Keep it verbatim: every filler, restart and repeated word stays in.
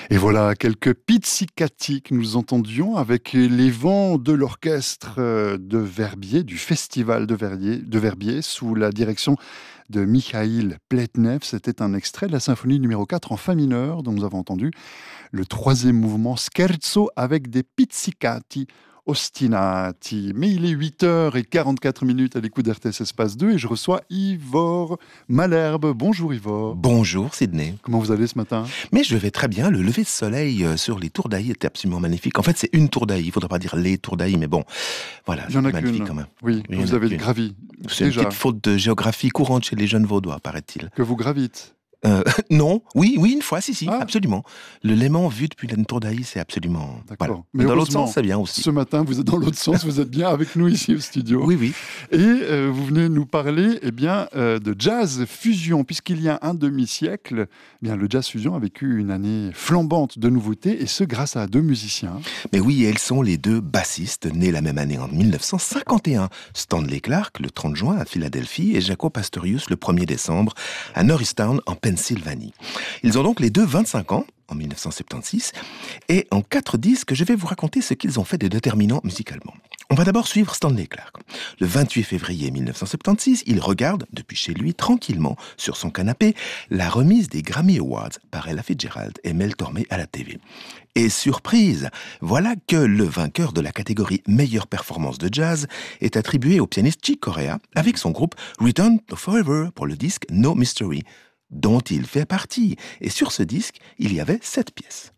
Et voilà quelques pizzicati que nous entendions avec les vents de l'orchestre de Verbier, du festival de Verbier, de Verbier sous la direction de Mikhail Pletnev. C'était un extrait de la symphonie numéro quatre en fa mineur dont nous avons entendu le troisième mouvement Scherzo avec des pizzicati ostinati. Mais il est huit heures quarante-quatre minutes à l'écoute d'R T S Espace deux et je reçois Ivor Malherbe. Bonjour Ivor. Bonjour Sydney. Comment vous allez ce matin? Mais je vais très bien. Le lever de soleil sur les tours d'Aï était absolument magnifique. En fait, c'est une tour d'Aï. Il ne faudrait pas dire les tours d'Aï, mais bon, voilà, il y en a magnifique qu'une. Quand même. Oui, Il y vous en a avez qu'une. gravi. C'est Déjà. une petite faute de géographie courante chez les jeunes Vaudois, paraît-il. Que vous gravite. Euh, non, oui, oui, une fois, si, si, Ah. absolument. Le Léman vu depuis la tour d'Aï, c'est absolument... D'accord. Voilà. Mais dans l'autre heureusement, sens, c'est bien aussi. Ce matin, vous êtes dans l'autre sens, vous êtes bien avec nous ici au studio. Oui, oui. Et euh, vous venez nous parler eh bien, euh, de jazz fusion, puisqu'il y a un demi-siècle, eh bien, le jazz fusion a vécu une année flambante de nouveautés, et ce grâce à deux musiciens. Mais oui, elles sont les deux bassistes, nés la même année en mille neuf cent cinquante et un. Stanley Clarke, le trente juin à Philadelphie, et Jaco Pastorius, le premier décembre à Norristown, en Pennsylvanie. Ils ont donc les deux vingt-cinq ans, en mille neuf cent soixante-seize, et en quatre disques, je vais vous raconter ce qu'ils ont fait de déterminant musicalement. On va d'abord suivre Stanley Clarke. Le vingt-huit février mille neuf cent soixante-seize, il regarde, depuis chez lui, tranquillement, sur son canapé, la remise des Grammy Awards par Ella Fitzgerald et Mel Tormé à la T V. Et surprise, voilà que le vainqueur de la catégorie meilleure performance de jazz est attribué au pianiste Chick Corea avec son groupe Return to Forever pour le disque No Mystery, dont il fait partie. Et sur ce disque, il y avait sept pièces.